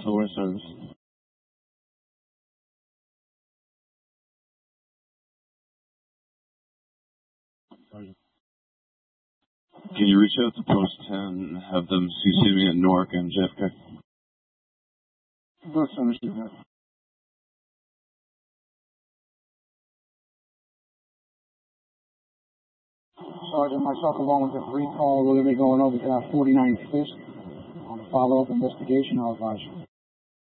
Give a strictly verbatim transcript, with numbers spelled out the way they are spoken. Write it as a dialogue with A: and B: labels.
A: Tower service. Can you reach out to Post ten and have them C C me at Newark and J F K?
B: That's understood. Sergeant, myself along with the three call, we're going to be going over to that forty-nine Fisk on a follow-up investigation. I'll advise you.